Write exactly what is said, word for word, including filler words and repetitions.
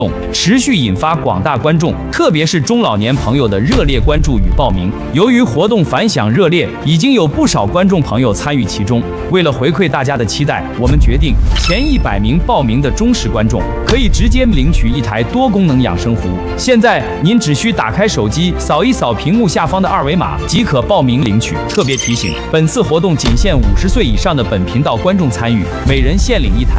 持续引发广大观众，特别是中老年朋友的热烈关注与报名。由于活动反响热烈，已经有不少观众朋友参与其中。为了回馈大家的期待，我们决定前一百名报名的忠实观众可以直接领取一台多功能养生壶。现在您只需打开手机，扫一扫屏幕下方的二维码，即可报名领取。特别提醒，本次活动仅限五十岁以上的本频道观众参与，每人限领一台。